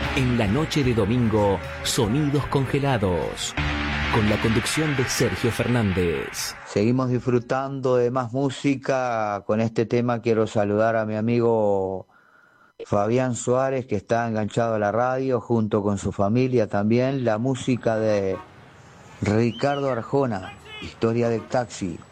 En la noche de domingo, Sonidos Congelados, con la conducción de Sergio Fernández. Seguimos disfrutando de más música. Con este tema quiero saludar a mi amigo Fabián Suárez, que está enganchado a la radio junto con su familia también. La música de Ricardo Arjona, Historia del Taxi.